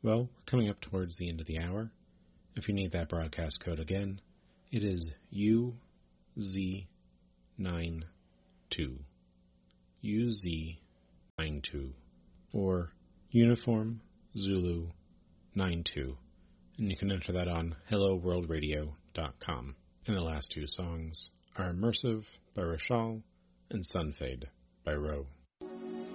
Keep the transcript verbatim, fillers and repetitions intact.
Well, we're coming up towards the end of the hour. If you need that broadcast code again, it is U Z ninety-two. U Z ninety-two. Or Uniform Zulu ninety-two. And you can enter that on hello world radio dot com. And the last two songs are Immersive by Rachel and Sunfade by Roe.